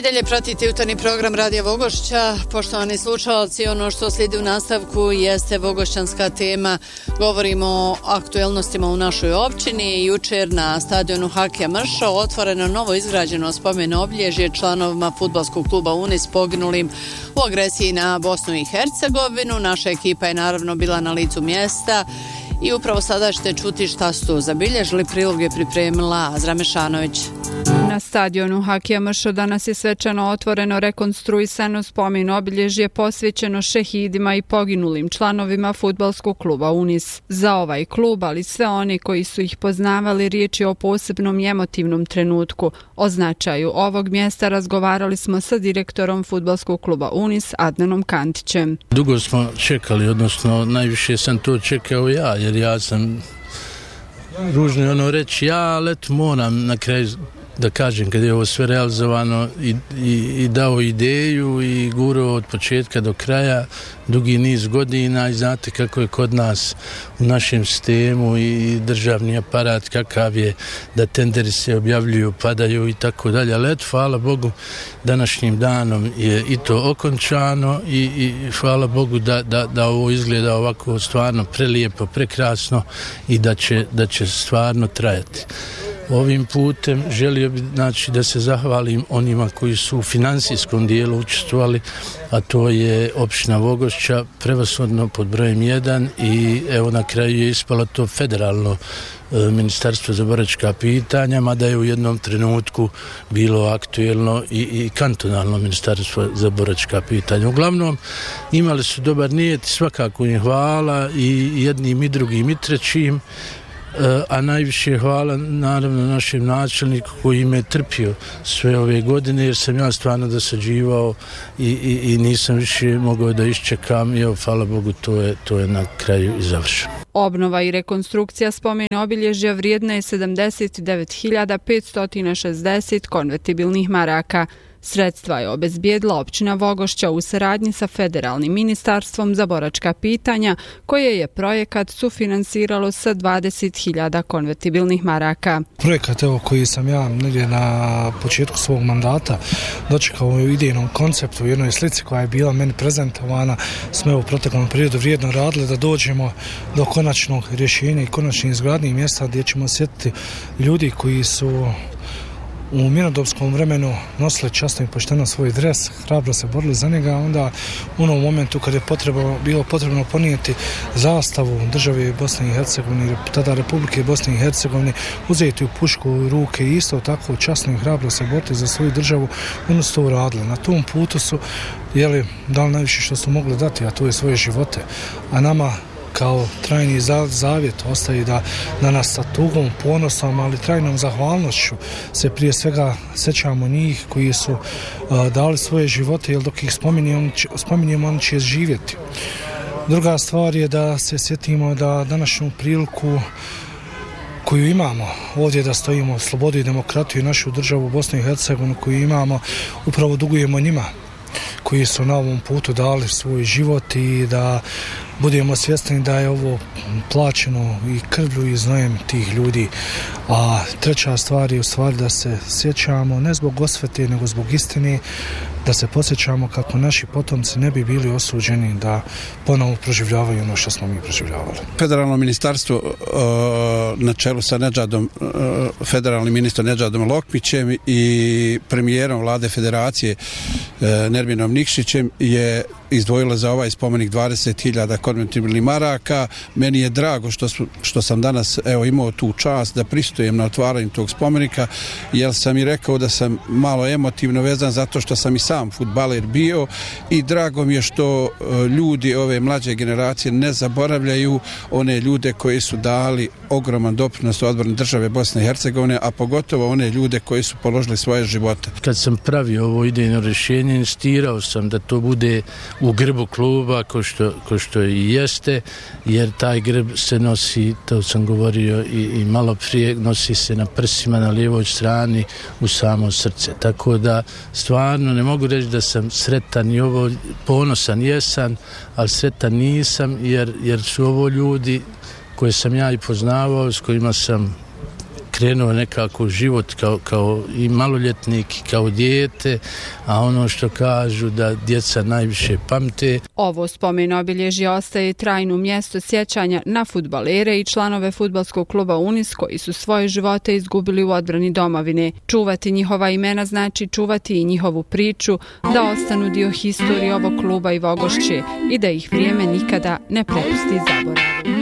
dalje pratite jutarnji program Radija Vogošća. Poštovani slušalci, ono što slijedi u nastavku jeste vogošćanska tema. Govorimo o aktuelnostima u našoj općini. Jučer na stadionu Hakija Mrša otvoreno novo izgrađeno spomen obilježje članovima fudbalskog kluba Unis poginulim u agresiji na Bosnu i Hercegovinu. Naša ekipa je naravno bila na licu mjesta i upravo sada ćete čuti šta su to zabilježili. Prilog je pripremila Azra Mešanović. Na stadionu Hakija Mrša danas je svečano otvoreno rekonstruisano spomen obilježje posvećeno šehidima i poginulim članovima fudbalskog kluba Unis. Za ovaj klub, ali sve oni koji su ih poznavali, riječ je o posebnom i emotivnom trenutku. O značaju ovog mjesta razgovarali smo sa direktorom fudbalskog kluba Unis, Adnanom Kantićem. Dugo smo čekali, odnosno najviše sam to čekao ja, jer ja sam ružno reći ja, ali moram na kraju da kažem, kad je ovo sve realizovano i dao ideju i gurao od početka do kraja dugi niz godina i znate kako je kod nas u našem sistemu i državni aparat kakav je, da tenderi se objavljuju, padaju i tako dalje, ali eto, hvala Bogu, današnjim danom je i to okončano i hvala Bogu da ovo izgleda ovako stvarno prelijepo, prekrasno i da će stvarno trajati. Ovim putem želio bih da se zahvalim onima koji su u financijskom dijelu učestvovali, a to je općina Vogošća, prevashodno pod brojem 1 i evo na kraju je ispalo to federalno Ministarstvo za boračka pitanja, mada je u jednom trenutku bilo aktuelno i kantonalno Ministarstvo za boračka pitanja. Uglavnom imali su dobar nijet, svakako im hvala i jednim i drugim i trećim. A najviše hvala naravno našem načelniku koji me trpio sve ove godine, jer sam ja stvarno dosađivao i nisam više mogao da iščekam i evo, hvala Bogu, to je na kraju i završeno. Obnova i rekonstrukcija spomen obilježja vrijedna je 79.560 konvertibilnih maraka. Sredstva je obezbijedila općina Vogošća u saradnji sa Federalnim ministarstvom za boračka pitanja, koje je projekat sufinansiralo sa 20.000 konvertibilnih maraka. Projekat koji sam ja negdje na početku svog mandata dočekao u idejnom konceptu, u jednoj slici koja je bila meni prezentovana, smo u proteklom periodu vrijedno radili da dođemo do konačnog rješenja i konačnih izgradnjih mjesta gdje ćemo sjetiti ljudi koji su u mirnodopskom vremenu nosili časno i pošteno svoj dres, hrabro se borili za njega, onda u onom momentu kad je bilo potrebno ponijeti zastavu države Bosne i Hercegovine, tada Republike Bosne i Hercegovine, uzeti u pušku u ruke i isto tako časno i hrabro se boriti za svoju državu, oni su to uradili. Na tom putu su dali najviše što su mogli dati, a to je svoje živote. A nama kao trajni zavjet ostaje da nas sa tugom, ponosom, ali trajnom zahvalnošću se prije svega sećamo njih koji su dali svoje živote, jer dok ih spominjemo, oni će živjeti. Druga stvar je da se sjetimo da današnju priliku koju imamo ovdje da stojimo slobodu i demokratiju i našu državu Bosnu i Hercegovinu koju imamo, upravo dugujemo njima koji su na ovom putu dali svoj život i da budemo svjesni da je ovo plaćeno i krvlju i znojem tih ljudi. A treća stvar je u stvari da se sjećamo ne zbog osvete nego zbog istine, da se podsjećamo kako naši potomci ne bi bili osuđeni da ponovo proživljavaju ono što smo mi proživljavali. Federalno ministarstvo na čelu sa federalnim ministrom Nedžadom Lokmićem i premijerom vlade federacije Nerminom Nikšićem je izdvojilo za ovaj spomenik 20.000 konvertibilnih maraka. Meni je drago što sam danas imao tu čast da pristujem na otvaranju tog spomenika, jer sam i rekao da sam malo emotivno vezan zato što sam i sam fudbaler bio i drago mi je što ljudi ove mlađe generacije ne zaboravljaju one ljude koji su dali ogroman doprinos u odbrani države Bosne i Hercegovine, a pogotovo one ljude koji su položili svoje živote. Kad sam pravio ovo idejno rješenje, insistirao sam da to bude u grbu kluba, ko što i jeste, jer taj grb se nosi, to sam govorio i malo prije, nosi se na prsima na lijevoj strani u samo srce. Tako da stvarno ne mogu reći da sam sretan i ovo, ponosan jesam, ali sretan nisam, jer su ovo ljudi koje sam ja i poznavao, s kojima sam krenuo nekako život kao i maloljetnik, kao dijete, a ono što kažu da djeca najviše pamte. Ovo spomen obilježje ostaje trajno mjesto sjećanja na fudbalere i članove fudbalskog kluba Unis koji su svoje živote izgubili u odbrani domovine. Čuvati njihova imena znači čuvati i njihovu priču, da ostanu dio historije ovog kluba i Vogošće i da ih vrijeme nikada ne prepusti zaboravu.